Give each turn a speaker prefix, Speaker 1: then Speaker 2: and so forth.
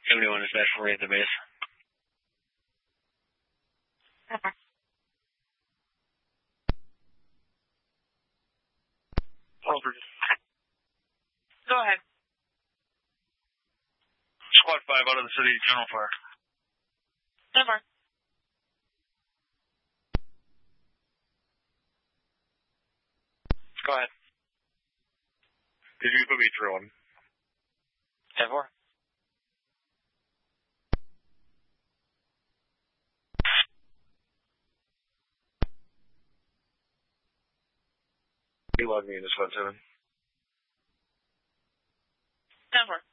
Speaker 1: 71 is back for at the base.
Speaker 2: Over.
Speaker 3: Go ahead.
Speaker 2: Squad 5 out of the city, general fire.
Speaker 3: Over.
Speaker 1: Go ahead.
Speaker 2: Did you put me through one?
Speaker 1: 10-4.
Speaker 2: You log me into Squad 7.
Speaker 3: 10-4.